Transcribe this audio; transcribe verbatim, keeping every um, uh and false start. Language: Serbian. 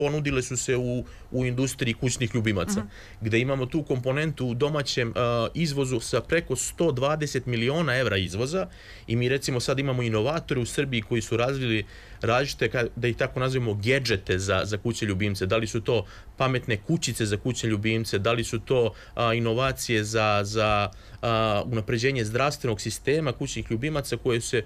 ponudile su se u, u industriji kućnih ljubimaca, uh-huh. gde imamo tu komponentu u domaćem uh, izvozu sa preko sto dvadeset miliona evra izvoza i mi recimo sad imamo inovatore u Srbiji koji su razvili različite, da ih tako nazivamo, gedžete za, za kućne ljubimce. Da li su to pametne kućice za kućne ljubimce, da li su to a, inovacije za, za a, unapređenje zdravstvenog sistema kućnih ljubimaca koje se